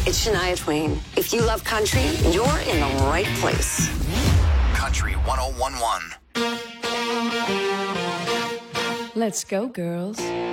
It's Shania Twain. If you love country, you're in the right place. Country 101.1. Let's go, girls.